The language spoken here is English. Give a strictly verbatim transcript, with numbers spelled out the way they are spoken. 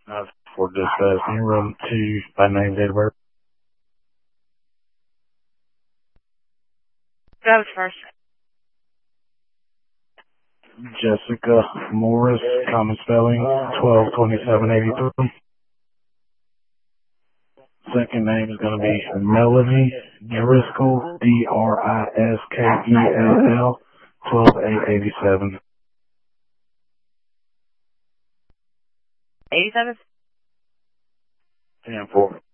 Uh, for dispatch, can you run to by name, date of birth? That was first. Jessica Morris, common spelling, twelve twenty-seven eighty-three. Second name is going to be Melanie Driscoll, D R I S K E L L, twelve eight eighty-seven. eighty-seven? ten four.